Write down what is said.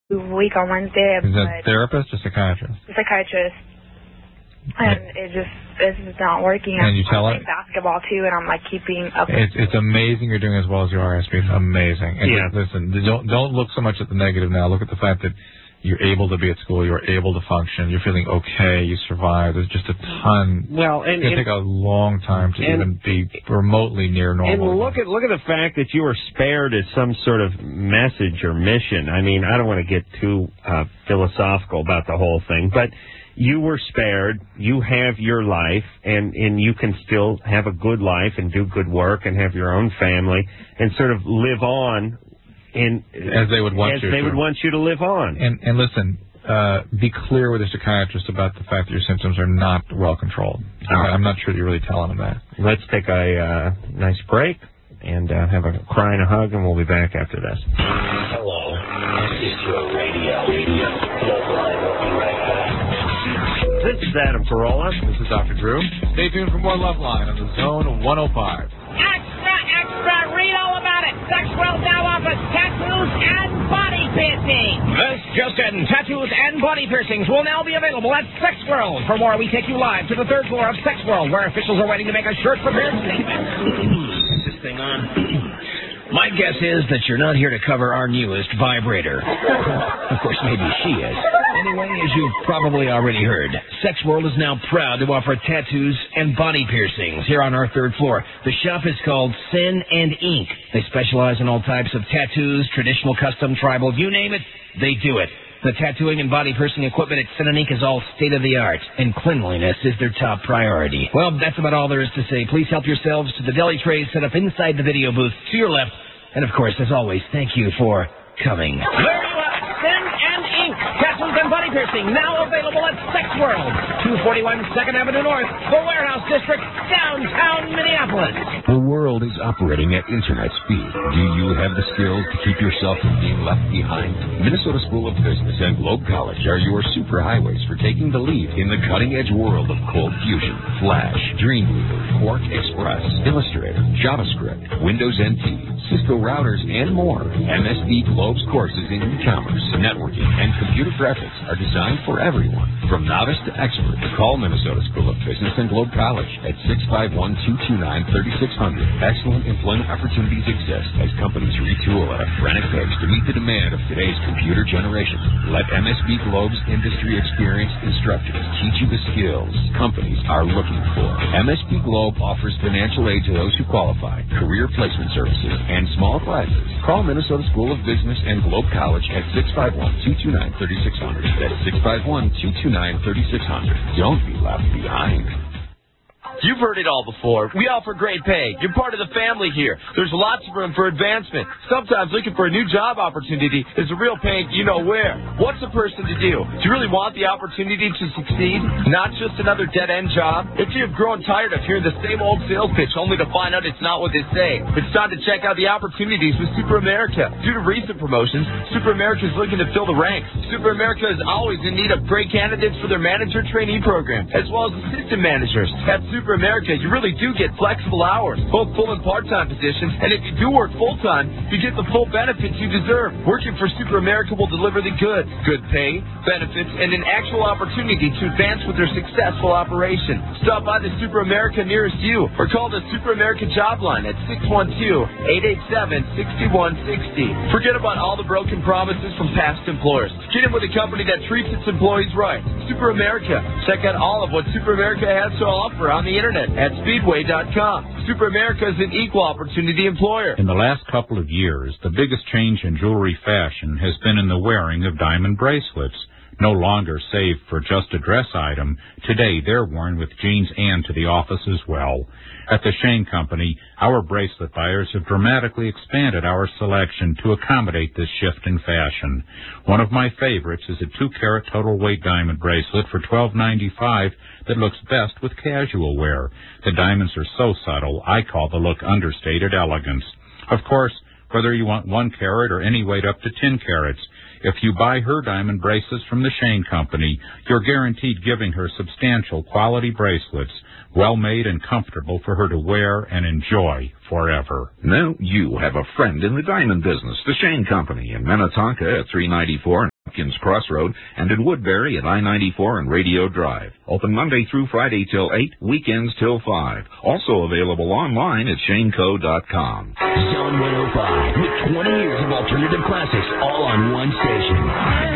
week on Wednesday. Is that a therapist or psychiatrist? Psychiatrist. And it's just not working. And you tell I'm playing basketball, too, and I'm, like, keeping up. It's amazing you're doing as well as you are, Espy. It's amazing. And listen, don't look so much at the negative now. Look at the fact that you're able to be at school. You're able to function. You're feeling okay. You survived. There's just a ton. Well, and it's going to take a long time to even be remotely near normal. And look at the fact that you were spared as some sort of message or mission. I mean, I don't want to get too philosophical about the whole thing, but you were spared. You have your life, and you can still have a good life and do good work and have your own family and sort of live on as they would want you to live on. And listen, be clear with a psychiatrist about the fact that your symptoms are not well controlled. I'm not sure you're really telling them that. Let's take a nice break and have a cry and a hug, and we'll be back after this. Hello, this is your radio. We'll be right back. This is Adam Carolla. This is Dr. Drew. Stay tuned for more Love Line on the Zone 105. Extra, read all about it. Sex World now offers tattoos and body piercing. This just in, tattoos and body piercings will now be available at Sex World. For more, we take you live to the third floor of Sex World, where officials are waiting to make a shirt-prepared statement. Is this thing on? My guess is that you're not here to cover our newest vibrator. Of course, maybe she is. Anyway, as you've probably already heard, Sex World is now proud to offer tattoos and body piercings here on our third floor. The shop is called Sin and Ink. They specialize in all types of tattoos, traditional, custom, tribal, you name it, they do it. The tattooing and body piercing equipment at Sin and Ink is all state-of-the-art, and cleanliness is their top priority. Well, that's about all there is to say. Please help yourselves to the deli trays set up inside the video booth to your left. And, of course, as always, thank you for coming. There you are, Sin and Ink, tattoos and body piercing, now available at Sex World, 241 2nd Avenue North, the Warehouse District, downtown Minneapolis. The world is operating at internet speed. Do you have the skills to keep yourself from being left behind? Minnesota School of Business and Globe College are your superhighways for taking the lead in the cutting-edge world of Cold Fusion, Flash, Dreamweaver, Quark Express, Illustrator, JavaScript, Windows NT, Cisco routers, and more. MSB Globe's courses in e-commerce, networking, and computer graphics are designed for everyone. From novice to expert, call Minnesota School of Business and Globe College at 651-229-3600. Excellent employment opportunities exist as companies retool at a frantic pace to meet the demand of today's computer generation. Let MSB Globe's industry experienced instructors teach you the skills companies are looking for. MSB Globe offers financial aid to those who qualify, career placement services, and small classes. Call Minnesota School of Business and Globe College at 651-229-3600. That's 651-229-3600. Don't be left behind. You've heard it all before. We offer great pay. You're part of the family here. There's lots of room for advancement. Sometimes looking for a new job opportunity is a real pain you know where. What's a person to do? Do you really want the opportunity to succeed? Not just another dead-end job? If you've grown tired of hearing the same old sales pitch only to find out it's not what they say, it's time to check out the opportunities with Super America. Due to recent promotions, Super America is looking to fill the ranks. Super America is always in need of great candidates for their manager trainee program, as well as assistant managers. At Super America, you really do get flexible hours, both full and part-time positions, and if you do work full-time, you get the full benefits you deserve. Working for Super America will deliver the goods, good pay, benefits, and an actual opportunity to advance with their successful operation. Stop by the Super America nearest you, or call the Super America job line at 612-887-6160. Forget about all the broken promises from past employers. Get in with a company that treats its employees right. Super America. Check out all of what Super America has to offer on the internet at speedway.com. Super America is an equal opportunity employer. In the last couple of years, the biggest change in jewelry fashion has been in the wearing of diamond bracelets. No longer saved for just a dress item, today they're worn with jeans and to the office as well. At the Shane Company, our bracelet buyers have dramatically expanded our selection to accommodate this shift in fashion. One of my favorites is a 2-carat total weight diamond bracelet for $12.95 that looks best with casual wear. The diamonds are so subtle, I call the look understated elegance. Of course, whether you want 1 carat or any weight up to 10 carats, if you buy her diamond bracelets from the Shane Company, you're guaranteed giving her substantial quality bracelets, well-made and comfortable for her to wear and enjoy forever. Now you have a friend in the diamond business, the Shane Company in Minnetonka at 394 Hopkins Crossroad, and in Woodbury at I-94 and Radio Drive. Open Monday through Friday till 8, weekends till 5. Also available online at shaneco.com. Zone 105, with 20 years of alternative classics all on one station.